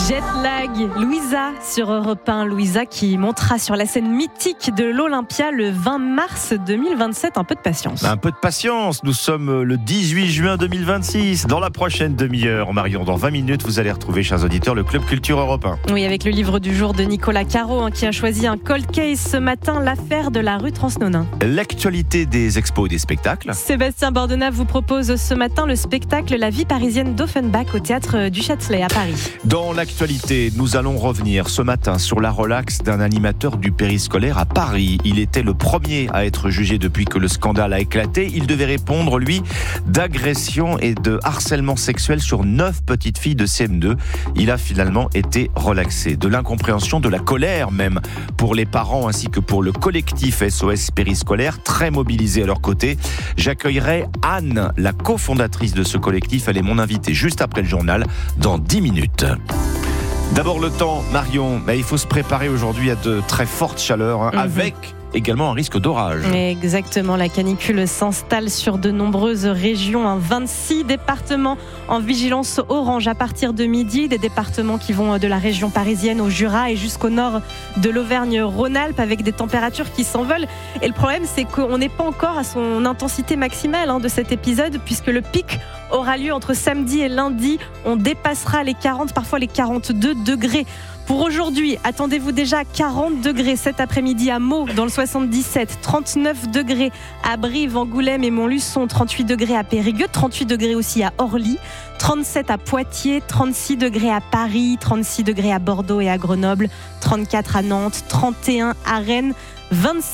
Jet lag, Louisa sur Europe 1. Louisa qui montera sur la scène mythique de l'Olympia le 20 mars 2027. Un peu de patience. Un peu de patience, nous sommes le 18 juin 2026. Dans la prochaine demi-heure, Marion, dans 20 minutes, vous allez retrouver, chers auditeurs, le Club Culture Europe 1. Oui, avec le livre du jour de Nicolas Caro qui a choisi un cold case ce matin, l'affaire de la rue Transnonain. L'actualité des expos et des spectacles. Sébastien Bordenave vous propose ce matin le spectacle La vie parisienne d'Offenbach au théâtre du Châtelet à Paris. Dans l'actualité, nous allons revenir ce matin sur la relaxe d'un animateur du périscolaire à Paris. Il était le premier à être jugé depuis que le scandale a éclaté. Il devait répondre, lui, d'agression et de harcèlement sexuel sur 9 petites filles de CM2. Il a finalement été relaxé. De l'incompréhension, de la colère même, pour les parents ainsi que pour le collectif SOS périscolaire, très mobilisé à leur côté. J'accueillerai Anne, la cofondatrice de ce collectif. Elle est mon invitée juste après le journal, dans 10 minutes. D'abord le temps, Marion, il faut se préparer aujourd'hui à de très fortes chaleurs, avec également un risque d'orage. Exactement, la canicule s'installe sur de nombreuses régions. 26 départements en vigilance orange à partir de midi. Des départements qui vont de la région parisienne au Jura et jusqu'au nord de l'Auvergne-Rhône-Alpes avec des températures qui s'envolent. Et le problème, c'est qu'on n'est pas encore à son intensité maximale de cet épisode, puisque le pic aura lieu entre samedi et lundi. On dépassera les 40, parfois les 42 degrés. Pour aujourd'hui, attendez-vous déjà à 40 degrés cet après-midi à Meaux dans le 77, 39 degrés à Brive, Angoulême et Montluçon, 38 degrés à Périgueux, 38 degrés aussi à Orly, 37 à Poitiers, 36 degrés à Paris, 36 degrés à Bordeaux et à Grenoble, 34 à Nantes, 31 à Rennes, 26